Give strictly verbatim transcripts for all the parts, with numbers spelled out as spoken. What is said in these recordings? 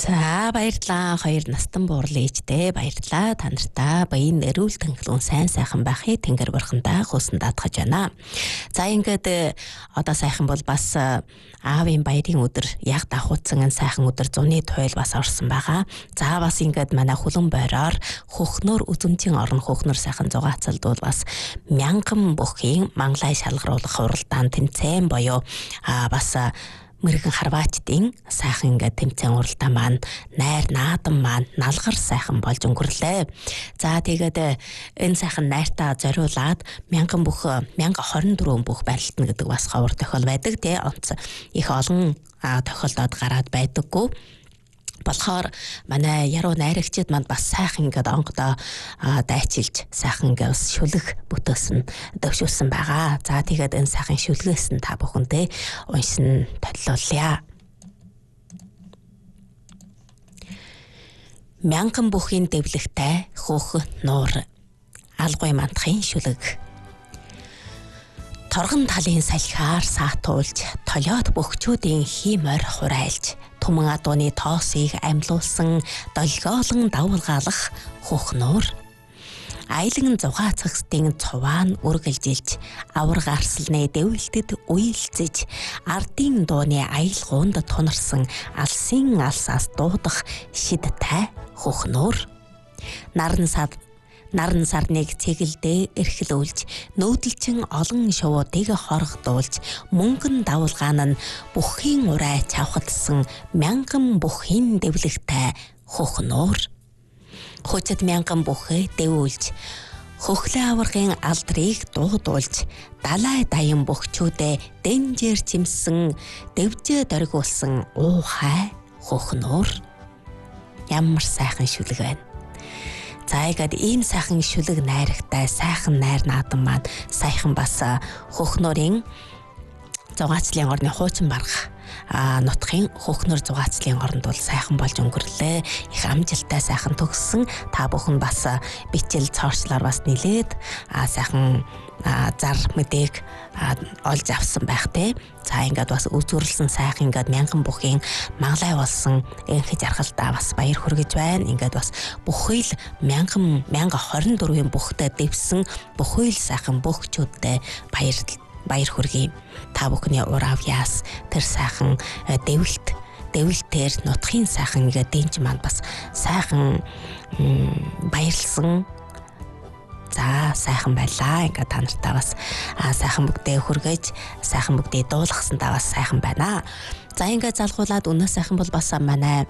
За баярлалаа. Хоёр настан буурлын ээжтэй баярлалаа. Та нартай баян эрүүл тэнхлэн сайн сайхан байхыг Тэнгэр бурхандаа хүсэн даатгаж байна. За ингээд одоо сайхан бол бас аавын баярын өдөр яг давхуцсан сайхан өдөр зуны туйл бас орсон байгаа. За бас ингээд манай хүлэн бойроор хөхнөр үзэмжийн орон хөхнөр сайхан зугаацалд бол бас мянган бүхийн манглай шалгаруулах уралдаан тэмцээн боёо а бас мэрэгэн харваачдын сайхан ингээд тэмцээн уралдаан маань найр наадан маань налгар сайхан болж өнгөрлөө. За тэгээд энэ сайхан найртаа зориулаад мянган бүх мянга хорин дөрвөн бүх барилтна гэдэг бас ховор тохиол байдаг тий онц их олон тохиолдод гараад байдаггүй. Болохоор манай яруу найрагчид манд бас сайхан ингээд онгодоо дайчилж сайхан ингээд шүлэг бүтээсэн дэвшүүлсэн байгаа. За тэгээд энэ сайхан шүлгээс нь та бүхэндээ уншин төлөөлье. Мянган бүхийн дэвлэгтэй хөөх нуур алгуй мантахын шүлэг. Торгон талын салхиар саатуулж толиод бөхчүүдийн хиймор хурайлж түмэн адууны тоосыг амьлуулсан долгиолон давалгаалах хөх нуур. Аялаган зугаацахстын цуваан үргэлжилж авар гарсалны дэвлэлтэд уйлцэж ардын дууны аялгуунд тунарсан алсын алсаас дуудах шидтэй хөх нуур. Наран сад Наран сарныг цэгэлдээ эрхлүүлж нүүдэлчин олон шувуудыг хоргодуулж мөнгөн давалгаан нь бүхийн урай чавхалсан мянган бүхийн дэвлэгтэй хөх нуур. Хүчит мянган бүхээ дэвүүлж хөхлөө аваргын алдрыг дуудуулж далай даян бөхчүүдээ дэнжээр чимсэн дэвжээ дөргүүлсэн уухай хөх нуур. Ямар сайхан шүлэг байна. За ингээд ийм сайхан шүлэг найрагтай сайхан найр наадан маань сайхан бас хөхнөрийн зугаацлын орны хуучин барах а нутгийн хөхнөр зугаацлын оронд бол сайхан болж өнгөрлөө. Их амжилттай сайхан төгссөн. Та бүхэн бас бичил цоорчлоор бас нилээд а сайхан зар мэдээг олж авсан байх те. За ингээд бас үзүүрлсэн сайхан ингээд мянган бүхийн манглай болсон энхэ жаргалдаа бас баяр хүргэж байна. Ингээд бас бүхий л мянган мянга хорин дөрвийн бүхтэй дэвсэн бүхий л сайхан бөхчүүдтэй баяр баяр хүргэе. Та бүхний урав яас тэр сайхан дэвлэлт дэвлэлтээр нутгийн сайхан ингээд дэнж маань бас сайхан баярлсан. За сайхан байлаа. Ингээд та нартай бас сайхан бүгдээ хүргэж сайхан бүгдээ дуулгасандаа бас сайхан байна. За ингээд залгуулад өнөө сайхан бол бас манай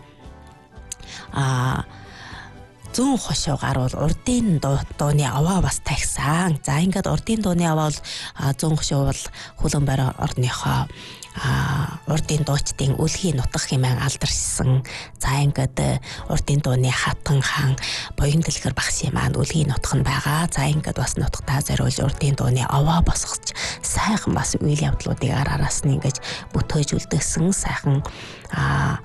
а зүүн хошуугаар бол урдын дууны аваа бас тагсан. За ингээд урдын дууны аваа бол зүүн хошуу бол хүлэн байр орныхоо а урдын дуучдын үлгийн нутаг хэмээн алдаршсан. За ингээд урдын дууны хатан хаан буян дэлгэр багшийн маань үлгийн нутаг нь байгаа. За ингээд бас нутагтаа зориулж урдын дууны аваа босгож сайхан бас үйл явдлуудыг ар араас нь ингээд бүтээж үлдээсэн сайхан а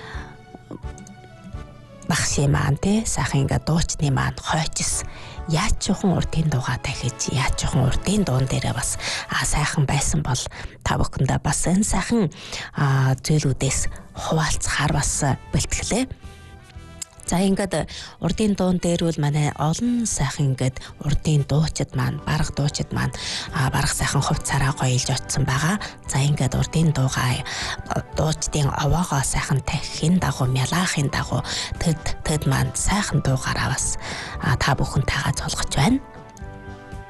багшийн маань те сайхан ингээд дуучны маань хойчс яаж жоохон урдын дуугаа дахиж яаж жоохон урдын дуун дээрээ бас а сайхан байсан бол та бүхэндээ бас энэ сайхан а зүйлүүдээс хуваалцахаар бас бэлтгэлээ. За ингээд урдын дуун дээр бол манай олон сайхан ингээд урдын дуучид маань бараг дуучид маань а бараг сайхан хувцаараа гоёлж очсон байгаа. За ингээд урдын дуугаа дуучдын овоогоо сайхан тахихын дагуу мялаахын дагуу тэд тэд маань сайхан дуугаараа бас та бүхэнтэйгээ золгож байна.